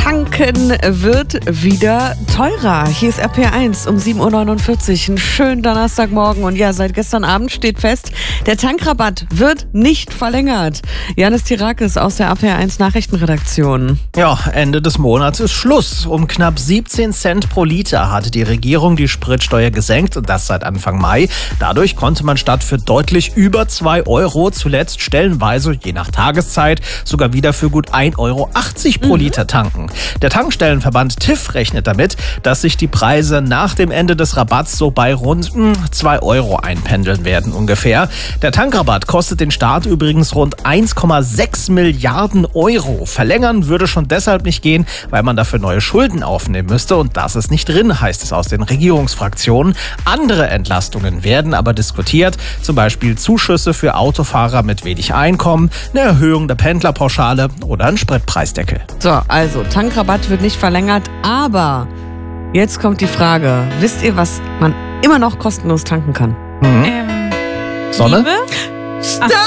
Tanken wird wieder teurer. Hier ist RPR1 um 7.49 Uhr. Einen schönen Donnerstagmorgen. Und ja, seit gestern Abend steht fest, der Tankrabatt wird nicht verlängert. Janis Tirakis aus der RPR1 Nachrichtenredaktion. Ja, Ende des Monats ist Schluss. Um knapp 17 Cent pro Liter hatte die Regierung die Spritsteuer gesenkt und das seit Anfang Mai. Dadurch konnte man statt für deutlich über 2 Euro zuletzt stellenweise, je nach Tageszeit, sogar wieder für gut 1,80 Euro pro Liter tanken. Der Tankstellenverband TÜV rechnet damit, dass sich die Preise nach dem Ende des Rabatts so bei rund 2 Euro einpendeln werden ungefähr. Der Tankrabatt kostet den Staat übrigens rund 1,6 Milliarden Euro. Verlängern würde schon deshalb nicht gehen, weil man dafür neue Schulden aufnehmen müsste und das ist nicht drin, heißt es aus den Regierungsfraktionen. Andere Entlastungen werden aber diskutiert, zum Beispiel Zuschüsse für Autofahrer mit wenig Einkommen, eine Erhöhung der Pendlerpauschale oder ein Spritpreisdeckel. So, also Tankrabatt wird nicht verlängert, aber jetzt kommt die Frage, wisst ihr, was man immer noch kostenlos tanken kann? Sonne? Liebe?